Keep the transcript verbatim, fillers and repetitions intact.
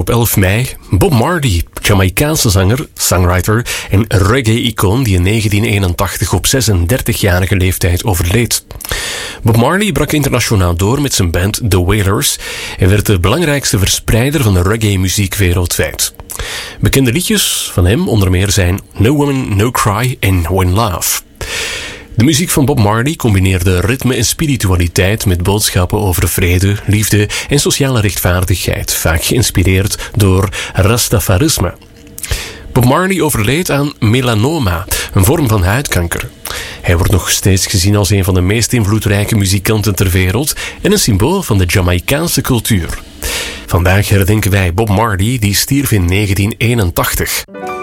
op elf mei. Bob Marley, Jamaicaanse zanger, songwriter en reggae-icoon die in negentien eenentachtig op zesendertigjarige leeftijd overleed. Bob Marley brak internationaal door met zijn band The Wailers en werd de belangrijkste verspreider van de reggae-muziek wereldwijd. Bekende liedjes van hem onder meer zijn No Woman, No Cry en When Love. De muziek van Bob Marley combineerde ritme en spiritualiteit met boodschappen over vrede, liefde en sociale rechtvaardigheid, vaak geïnspireerd door Rastafarisme. Bob Marley overleed aan melanoma, een vorm van huidkanker. Hij wordt nog steeds gezien als een van de meest invloedrijke muzikanten ter wereld en een symbool van de Jamaicaanse cultuur. Vandaag herdenken wij Bob Marley, die stierf in negentien eenentachtig.